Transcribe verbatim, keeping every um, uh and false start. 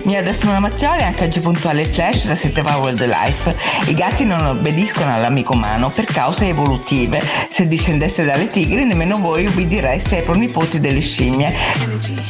Mia da Simona Mattioli, anche oggi puntuale il flash da sette Wild Life. I gatti non obbediscono all'amico umano per cause evolutive. Se discendeste dalle tigri, nemmeno voi ubbidireste ai pronipoti delle scimmie.